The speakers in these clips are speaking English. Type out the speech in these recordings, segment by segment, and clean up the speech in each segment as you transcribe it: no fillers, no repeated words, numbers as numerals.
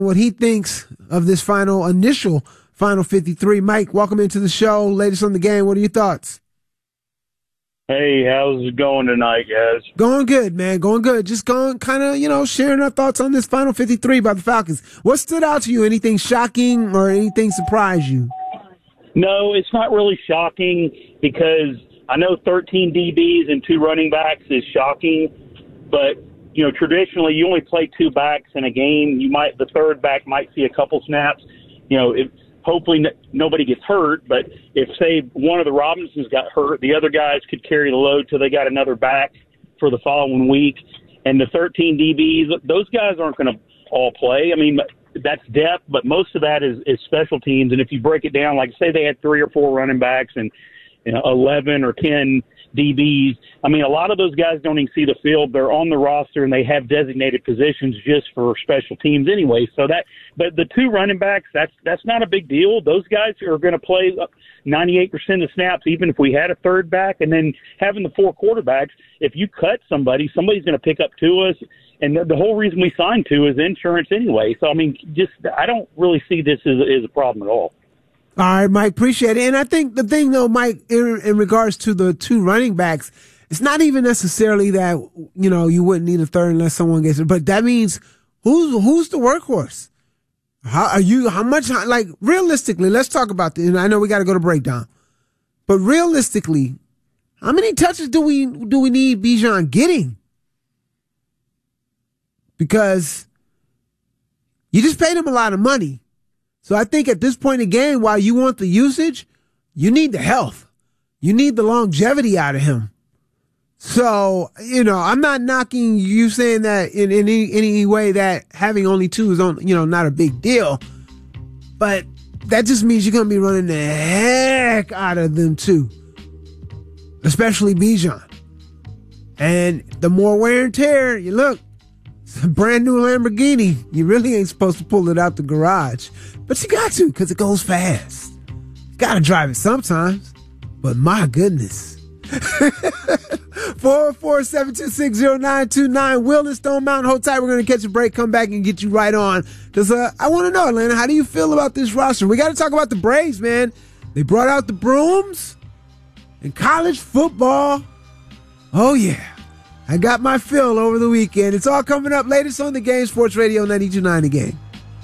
what he thinks of this initial Final 53. Mike, welcome into the show. Latest on the game. What are your thoughts? Hey, how's it going tonight, guys? Going good, man. Going good. Just going kind of, sharing our thoughts on this Final 53 by the Falcons. What stood out to you? Anything shocking or anything surprised you? No, it's not really shocking because I know 13 DBs and 2 running backs is shocking, but traditionally you only play 2 backs in a game. The third back might see a couple snaps. Hopefully nobody gets hurt, but if, say, one of the Robinsons got hurt, the other guys could carry the load till they got another back for the following week. And the 13 DBs, those guys aren't going to all play. I mean, that's depth, but most of that is special teams. And if you break it down, like say they had 3 or 4 running backs and 11 or 10 DBs, I mean, a lot of those guys don't even see the field. They're on the roster and they have designated positions just for special teams anyway. But the 2 running backs, that's not a big deal. Those guys are going to play 98% of snaps, even if we had a third back. And then having the 4 quarterbacks, if you cut somebody's going to pick up Tua. And the whole reason we signed Tua is insurance anyway. So, I mean, I don't really see this as a problem at all. All right, Mike, appreciate it. And I think the thing, though, Mike, in regards to the 2 running backs, it's not even necessarily that, you wouldn't need a third unless someone gets it. But that means who's the workhorse? Realistically, let's talk about this. And I know we got to go to breakdown. But realistically, how many touches do we need Bijan getting? Because you just paid him a lot of money. So I think at this point in the game, while you want the usage, you need the health. You need the longevity out of him. So, I'm not knocking you saying that in any way that having only 2 is not a big deal. But that just means you're going to be running the heck out of them too. Especially Bijan. And the more wear and tear, it's a brand new Lamborghini. You really ain't supposed to pull it out the garage. But you got to, because it goes fast. You got to drive it sometimes. But my goodness. 404-726-0929. Will and Stone Mountain, hold tight. We're going to catch a break, come back and get you right on. Because I want to know, Atlanta, how do you feel about this roster? We got to talk about the Braves, man. They brought out the brooms in college football. Oh, yeah. I got my fill over the weekend. It's all coming up. Latest on the game. Sports Radio 92.9 The Game.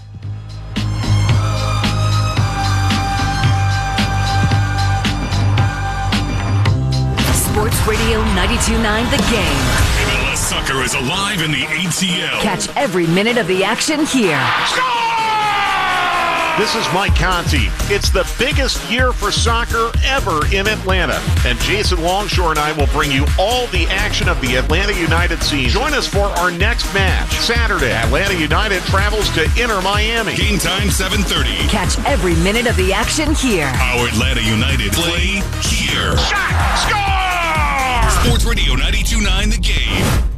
Sports Radio 92.9 The Game. MLS soccer is alive in the ATL. Catch every minute of the action here. Score! This is Mike Conti. It's the biggest year for soccer ever in Atlanta. And Jason Longshore and I will bring you all the action of the Atlanta United scene. Join us for our next match. Saturday, Atlanta United travels to Inter Miami. Game time 7:30. Catch every minute of the action here. Our Atlanta United play here. Shot! Score! Sports Radio 92.9 The Game.